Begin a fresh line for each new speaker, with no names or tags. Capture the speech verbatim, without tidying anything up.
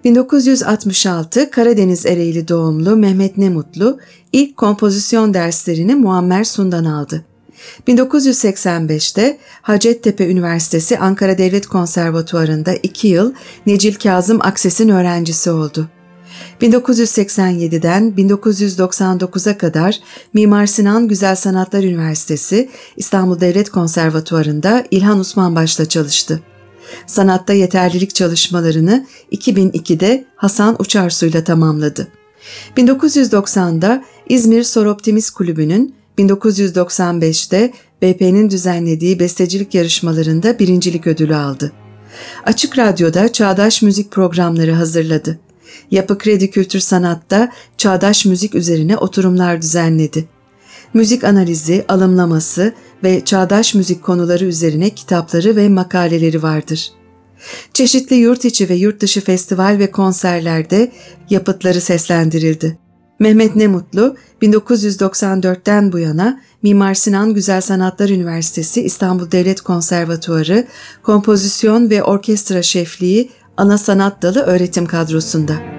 bin dokuz yüz altmış altı Karadeniz Ereğli doğumlu Mehmet Nemutlu ilk kompozisyon derslerini Muammer Sun'dan aldı. bin dokuz yüz seksen beşte Hacettepe Üniversitesi Ankara Devlet Konservatuvarı'nda iki yıl Necil Kazım Akses'in öğrencisi oldu. bin dokuz yüz seksen yediden bin dokuz yüz doksan dokuza kadar Mimar Sinan Güzel Sanatlar Üniversitesi İstanbul Devlet Konservatuvarı'nda İlhan Osmanbaş'la çalıştı. Sanatta yeterlilik çalışmalarını iki bin ikide Hasan Uçarsu'yla tamamladı. bin dokuz yüz doksanda İzmir Soroptimist Kulübü'nün, bin dokuz yüz doksan beşte B P'nin düzenlediği bestecilik yarışmalarında birincilik ödülü aldı. Açık Radyo'da çağdaş müzik programları hazırladı. Yapı Kredi Kültür Sanat'ta çağdaş müzik üzerine oturumlar düzenledi. Müzik analizi, alımlaması ve çağdaş müzik konuları üzerine kitapları ve makaleleri vardır. Çeşitli yurt içi ve yurt dışı festival ve konserlerde yapıtları seslendirildi. Mehmet Nemutlu, bin dokuz yüz doksan dörtten bu yana Mimar Sinan Güzel Sanatlar Üniversitesi İstanbul Devlet Konservatuvarı Kompozisyon ve Orkestra Şefliği Ana Sanat Dalı öğretim kadrosunda.